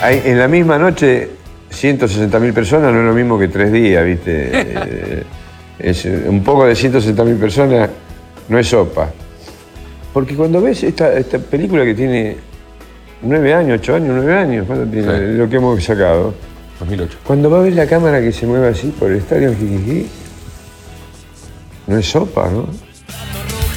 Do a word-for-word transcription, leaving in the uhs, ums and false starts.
hay, en la misma noche, ciento sesenta mil personas no es lo mismo que tres días, ¿viste? Eh, es, un poco de ciento sesenta mil personas no es sopa. Porque cuando ves esta, esta película que tiene nueve años, ocho años, nueve años, ¿cuánto tiene? Sí. Lo que hemos sacado. dos mil ocho. Cuando va a ver la cámara que se mueve así por el estadio, no es sopa, ¿no?